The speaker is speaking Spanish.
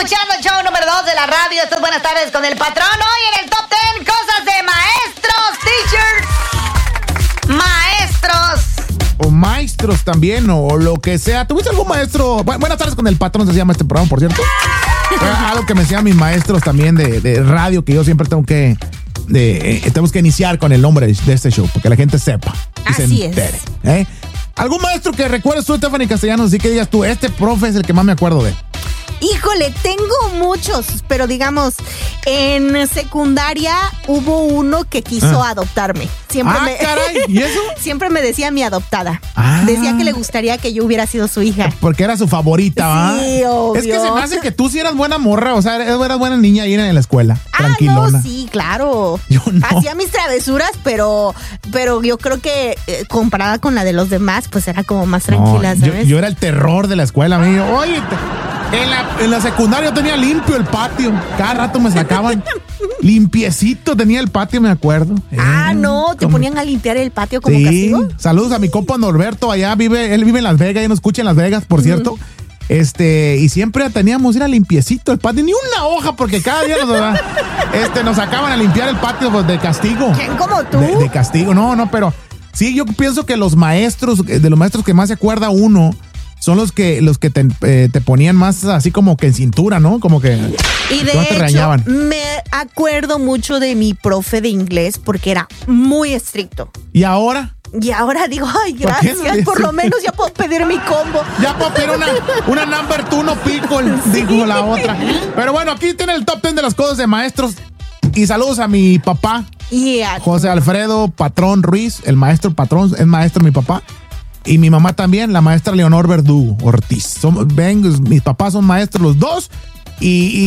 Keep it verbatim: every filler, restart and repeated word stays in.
escuchando el show número dos de la radio. Estas buenas tardes con el patrón. Hoy en el top ten, cosas de maestros, teachers, maestros. O maestros también, o lo que sea. ¿Tuviste algún maestro? Bu- buenas tardes con el patrón, se llama este programa, por cierto. Algo que me decían mis maestros también de, de radio, que yo siempre tengo que de, eh, tenemos que iniciar con el nombre de este show, porque la gente sepa y Así se entere. es. ¿eh? ¿Algún maestro que recuerdes tú, Stephanie Castellanos, así que digas tú, este profe es el que más me acuerdo de? Híjole, tengo muchos, pero digamos, en secundaria hubo uno que quiso Ah. adoptarme. Siempre Ah, me, caray, ¿y eso? Siempre me decía mi adoptada. Ah. Decía que le gustaría que yo hubiera sido su hija. Porque era su favorita, ¿va? Sí, obvio. Es que se me hace que tú sí eras buena morra, o sea, eras eras buena niña ahí en la escuela. Ah, tranquilona. no, sí, claro. Yo no. Hacía mis travesuras, pero, pero yo creo que eh, comparada con la de los demás, pues era como más tranquila, No, yo, ¿sabes? yo era el terror de la escuela, amigo. Oye, te- en la, en la secundaria yo tenía limpio el patio. Cada rato me sacaban. Limpiecito tenía el patio, me acuerdo. Ah, Eh, no, te como- ponían a limpiar el patio como Sí, castigo. saludos a mi compa Norberto, allá vive, él vive en Las Vegas, ya nos escucha en Las Vegas, por cierto. Este, y siempre teníamos, era limpiecito el patio, ni una hoja, porque cada día nos, este, nos sacaban a limpiar el patio pues, de castigo. ¿Quién como tú? De, de castigo, no, no, pero sí, yo pienso que los maestros, de los maestros que más se acuerda uno, son los que los que te, eh, te ponían más así como que en cintura, ¿no? Como que Y de no te hecho, regañaban. me acuerdo mucho de mi profe de inglés porque era muy estricto. Y ahora Y ahora digo, ay, ¿Por qué no gracias, le- por lo menos ya puedo pedir mi combo. ya puedo pedir una, una number two, no pickle, dijo la otra. Pero bueno, aquí tiene el top ten de las cosas de maestros. Y saludos a mi papá, Y a- José Alfredo Patrón Ruiz, el maestro Patrón, es maestro mi papá. Y mi mamá también, la maestra Leonor Verdugo Ortiz. Son, ven, mis papás son maestros los dos. Y, y